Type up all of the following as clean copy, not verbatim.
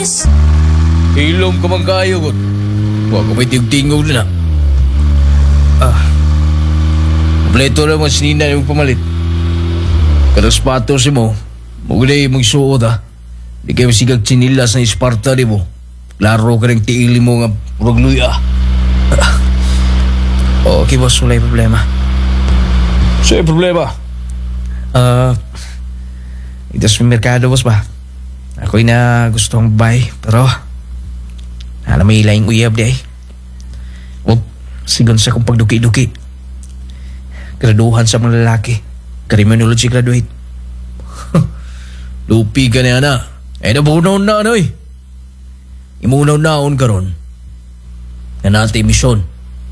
Ilom ka man kayo ko. Huwag ko may tingog na. Kompleto na mga sinina yung pamalit. Kada sapatos mo, mugulay mong suot Di kayo sigag chinilas na isparta di mo. Klaro ka rin tiili mo nga rugluya. Okay, boss. Wala yung problema. Sa'yo problema? Ito sa merkado, boss ba? Ako'y na gusto kong buy, pero alam mo ilaing uyab di ay. O, sigon sa kong pagduki-duki. Graduhan sa mga lalaki. Criminology graduate. Lupi ka na na. Eh nabunaw na ano eh. Imunaw naon ka ron. Na natin misyon.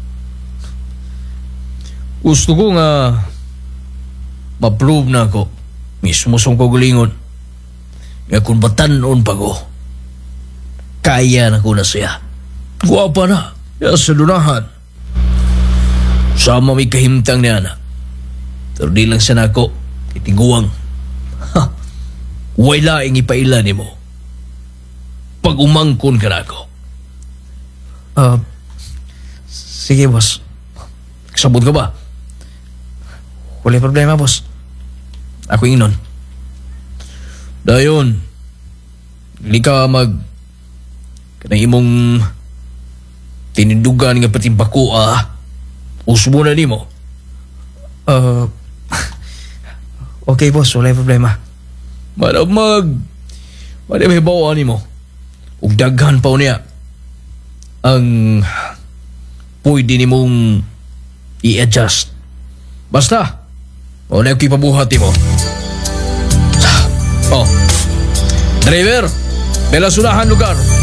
Gusto ko nga ma-prove na ako. Mismo song kagalingon. Nga kung batanon pa ko. Kaya na ko na siya. Guwapa na. Ya sa lunahan. Sama may kahimtang niya na. Pero di lang siya na ako. Itiguang. Wala ang ipaila ni mo. Pag umangkon ka na ako. Sige, boss. Kasabot ka ba? Wala yung problema, boss. Ako ingnon. Dayon. Hindi ka kanang imong tinindugan nga pating bako Usbo na ni mo. Okay, boss. Wala yung problema. May bawaan ni mo. Ug daghan pa niya. Ang pwede ni mong i-adjust. Basta, o na yung kipabuhati mo. Oh, driver, bela sunahan lugar.